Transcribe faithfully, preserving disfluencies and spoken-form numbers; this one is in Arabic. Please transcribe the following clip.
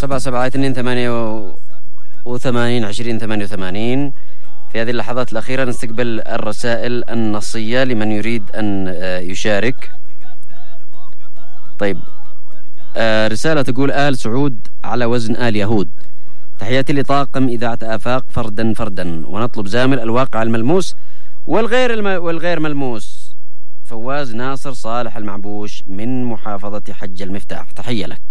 سبعة سبعة اثنين ثمانية وثمانين عشرين ثمانية وثمانين. في هذه اللحظات الأخيرة نستقبل الرسائل النصية لمن يريد أن يشارك. طيب، رسالة تقول: آل سعود على وزن آل يهود. تحياتي لطاقم إذاعة آفاق فردا فردا، ونطلب زامل الواقع الملموس والغير الم... والغير ملموس. فواز ناصر صالح المعبوش من محافظة حج المفتاح. تحية لك.